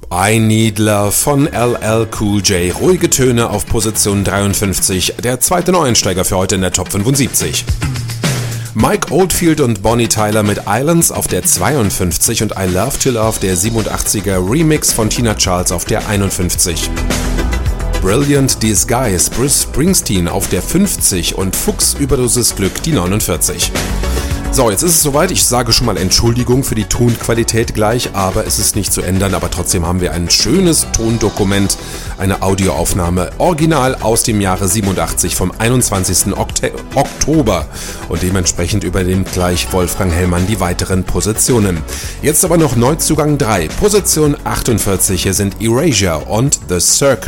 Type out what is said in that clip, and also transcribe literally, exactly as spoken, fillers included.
I Need Love von L L Cool J. Ruhige Töne auf Position dreiundfünfzig, der zweite Neueinsteiger für heute in der Top fünfundsiebzig. Mike Oldfield und Bonnie Tyler mit Islands auf der zweiundfünfzig und I Love to Love, der siebenundachtziger Remix von Tina Charles auf der einundfünfzig. Brilliant Disguise, Bruce Springsteen auf der fünfzig und Fuchs Überdosis Glück die neunundvierzig. So, jetzt ist es soweit. Ich sage schon mal Entschuldigung für die Tonqualität gleich, aber es ist nicht zu ändern. Aber trotzdem haben wir ein schönes Tondokument, eine Audioaufnahme, original aus dem Jahre siebenundachtzig vom einundzwanzigsten Oktober. Und dementsprechend übernimmt gleich Wolfgang Hellmann die weiteren Positionen. Jetzt aber noch Neuzugang drei. Position achtundvierzig, hier sind Erasure und The Circle.